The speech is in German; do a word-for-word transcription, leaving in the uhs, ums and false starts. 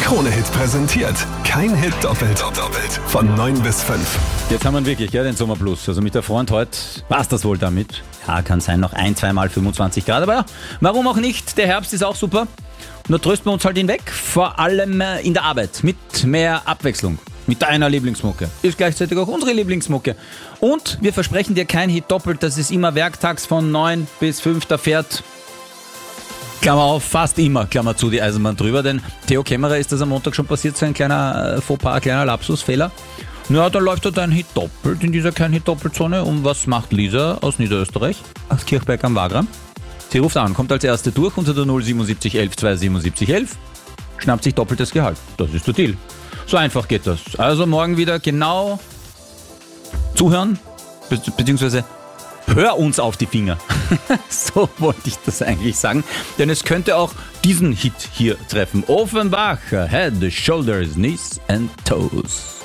Krone-Hit präsentiert. Kein Hit doppelt. doppelt. Von neun bis fünf. Jetzt haben wir wirklich, ja, den Sommer Plus. Also mit der Front heute war es das wohl damit. Ja, kann sein, noch ein, zweimal fünfundzwanzig Grad. Aber ja, warum auch nicht? Der Herbst ist auch super. Nur trösten wir uns halt hinweg. Vor allem in der Arbeit. Mit mehr Abwechslung. Mit deiner Lieblingsmucke. Ist gleichzeitig auch unsere Lieblingsmucke. Und wir versprechen dir kein Hit doppelt. Das ist immer werktags von neun bis fünf. Da fährt, Klammer auf, fast immer, Klammer zu, die Eisenbahn drüber. Denn Theo Kämmerer ist das am Montag schon passiert, so ein kleiner Fauxpas, ein kleiner Lapsusfehler. Ja, dann läuft da dein Hit doppelt in dieser Kein-Hit-Doppelt-Zone. Und was macht Lisa aus Niederösterreich, aus Kirchberg am Wagram? Sie ruft an, kommt als Erste durch unter der null siebenundsiebzig elf zweihundertsiebenundsiebzig elf, schnappt sich doppeltes Gehalt. Das ist der Deal. So einfach geht das. Also morgen wieder genau zuhören, be- beziehungsweise hör uns auf die Finger. So wollte ich das eigentlich sagen. Denn es könnte auch diesen Hit hier treffen. Offenbach, Head, Shoulders, Knees and Toes.